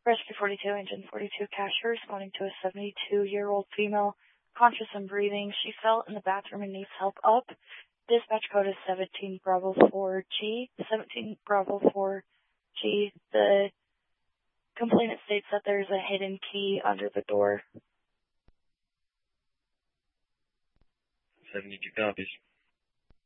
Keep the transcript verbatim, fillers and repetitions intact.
Rescue forty-two, Engine forty-two, Cashier, responding to a seventy-two-year-old female, conscious and breathing. She fell in the bathroom and needs help up. Dispatch code is seventeen Bravo four G. seventeen Bravo four G. The complainant states that there's a hidden key under the door. seventy-two copies.